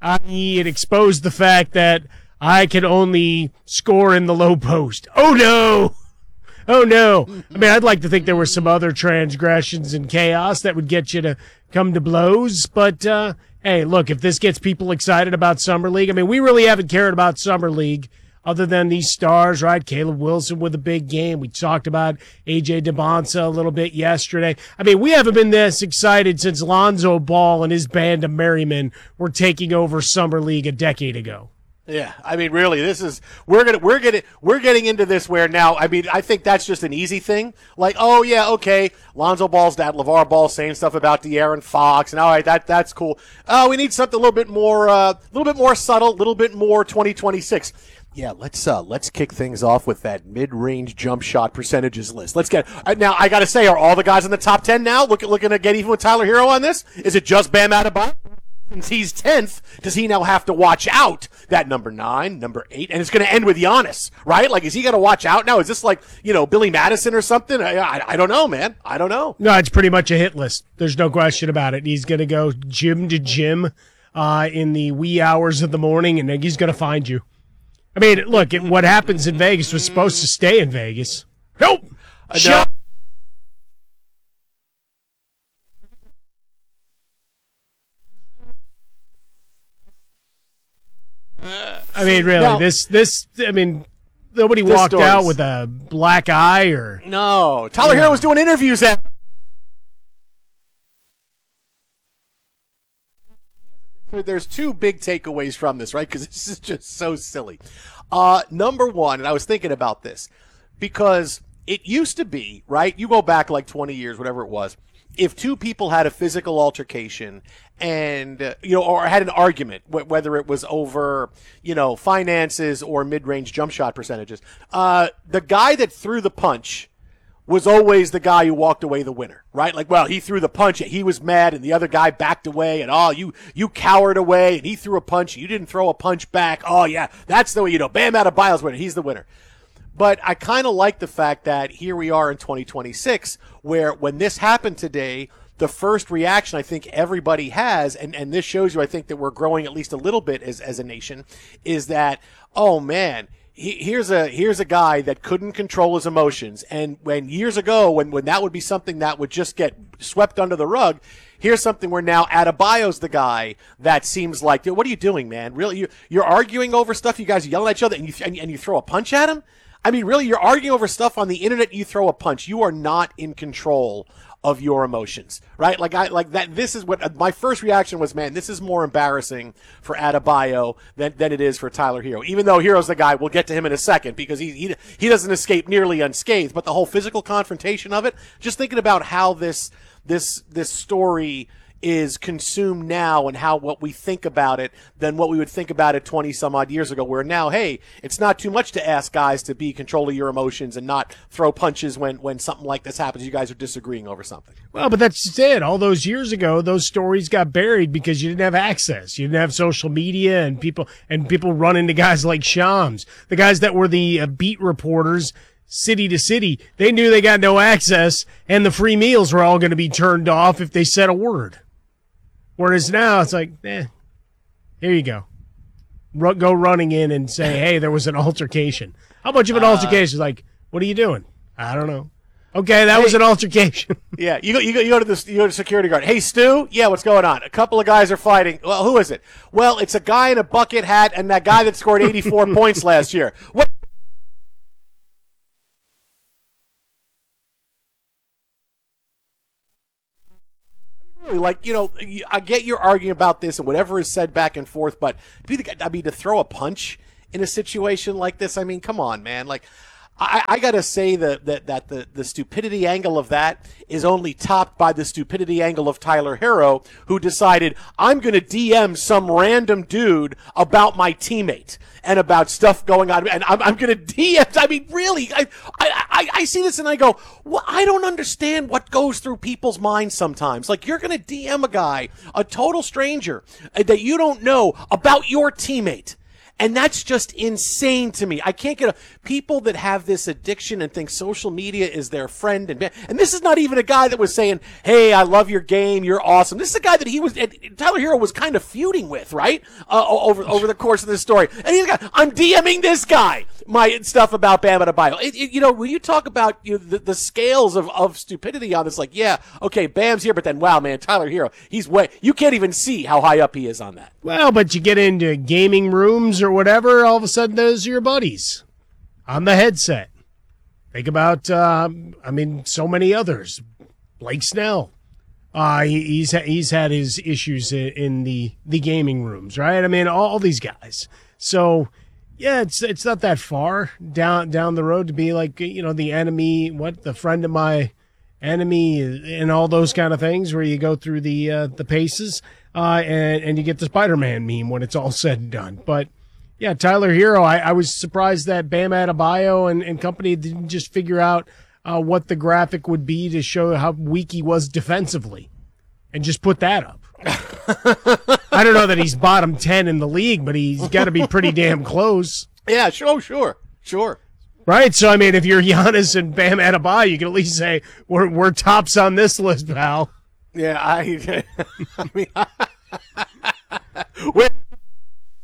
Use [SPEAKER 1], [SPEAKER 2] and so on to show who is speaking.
[SPEAKER 1] i.e. it exposed the fact that I can only score in the low post. Oh, no. Oh, no. I mean, I'd like to think there were some other transgressions and chaos that would get you to come to blows. But, hey, look, if this gets people excited about Summer League, I mean, we really haven't cared about Summer League other than these stars, right? Caleb Wilson with a big game. We talked about A.J. DeBonsa a little bit yesterday. I mean, we haven't been this excited since Lonzo Ball and his band of Merrymen were taking over Summer League a decade ago.
[SPEAKER 2] Yeah, I mean, really, this is we're getting into this where now. I mean, I think that's just an easy thing. Like, oh yeah, okay, Lonzo Ball's dad, LeVar Ball, saying stuff about De'Aaron Fox, and all right, that's cool. Oh, we need something a little bit more subtle, a little bit more 2026. Yeah, let's kick things off with that mid-range jump shot percentages list. Let's get now. I got to say, are all the guys in the top 10 now looking to get even with Tyler Hero on this? Is it just Bam Adebayo? Since he's 10th, does he now have to watch out that number 9, number 8, and it's going to end with Giannis, right? Like, is he going to watch out now? Is this like, Billy Madison or something? I don't know, man. I don't know.
[SPEAKER 1] No, it's pretty much a hit list. There's no question about it. He's going to go gym to gym in the wee hours of the morning, and he's going to find you. I mean, look, what happens in Vegas was supposed to stay in Vegas. Nope.
[SPEAKER 2] No.
[SPEAKER 1] I mean, really,
[SPEAKER 2] now,
[SPEAKER 1] nobody walked out with a black eye or.
[SPEAKER 2] No. Tyler Hero was doing interviews at. There's two big takeaways from this, right? Because this is just so silly. Number one, and I was thinking about this, because it used to be, right? You go back like 20 years, whatever it was. If two people had a physical altercation and, or had an argument, whether it was over, finances or mid-range jump shot percentages, the guy that threw the punch was always the guy who walked away the winner, right? Like, well, he threw the punch, he was mad, and the other guy backed away, and, you cowered away, and he threw a punch, and you didn't throw a punch back. Oh, yeah, that's the way, Bam Adebayo's winner. He's the winner. But I kind of like the fact that here we are in 2026, where when this happened today, the first reaction I think everybody has, and this shows you, I think, that we're growing at least a little bit as a nation, is that, oh, man, here's a guy that couldn't control his emotions. And when years ago, when that would be something that would just get swept under the rug, here's something where now Adebayo's the guy that seems like, dude, what are you doing, man? Really, you're arguing over stuff. You guys are yelling at each other, and you throw a punch at him? I mean, really, you're arguing over stuff on the internet. You throw a punch. You are not in control of your emotions, right? Like that. This is what my first reaction was. Man, this is more embarrassing for Adebayo than it is for Tyler Hero. Even though Hero's the guy, we'll get to him in a second because he doesn't escape nearly unscathed. But the whole physical confrontation of it, just thinking about how this story is consumed now and how what we think about it than what we would think about it 20 some odd years ago, where now, hey, it's not too much to ask guys to be in control of your emotions and not throw punches when something like this happens. You guys are disagreeing over something.
[SPEAKER 1] Well, but that's just it. All those years ago, those stories got buried because you didn't have access. You didn't have social media and people run into guys like Shams, the guys that were the beat reporters city to city. They knew they got no access and the free meals were all going to be turned off if they said a word. Whereas now it's like, here you go. Go running in and say, hey, there was an altercation. How much of an altercation? Like, what are you doing? I don't know. Okay, that was an altercation.
[SPEAKER 2] Yeah, you go to the security guard. Hey, Stu. Yeah, what's going on? A couple of guys are fighting. Well, who is it? Well, it's a guy in a bucket hat and that guy that scored 84 points last year. What? Like, I get you're arguing about this and whatever is said back and forth, but to throw a punch in a situation like this, I mean, come on, man. Like, I got to say that the stupidity angle of that is only topped by the stupidity angle of Tyler Hero, who decided, I'm going to DM some random dude about my teammate and about stuff going on, and I'm going to DM. I mean, really, I see this and I go, well, I don't understand what goes through people's minds sometimes. Like, you're going to DM a guy, a total stranger that you don't know, about your teammate. And that's just insane to me. I can't get people that have this addiction and think social media is their friend. And this is not even a guy that was saying, hey, I love your game. You're awesome. This is a guy that Tyler Hero was kind of feuding with, right? Over the course of this story. And he's got, I'm DMing this guy my stuff about Bam Adebayo. When you talk about the scales of stupidity on this, like, yeah, okay, Bam's here, but then, wow, man, Tyler Hero, you can't even see how high up he is on that.
[SPEAKER 1] Well, but you get into gaming rooms or whatever, all of a sudden those are your buddies on the headset. Think about, so many others. Blake Snell. He's had his issues in the gaming rooms, right? I mean, all these guys. So, yeah, it's not that far down the road to be like, the enemy, the friend of my enemy, and all those kind of things where you go through the paces, and you get the Spider-Man meme when it's all said and done. But yeah, Tyler Hero, I was surprised that Bam Adebayo and company didn't just figure out what the graphic would be to show how weak he was defensively and just put that up. I don't know that he's bottom 10 in the league, but he's got to be pretty damn close.
[SPEAKER 2] Yeah, sure.
[SPEAKER 1] Right, so I mean, if you're Giannis and Bam Adebayo, you can at least say we're tops on this list, pal.
[SPEAKER 2] Yeah, I mean,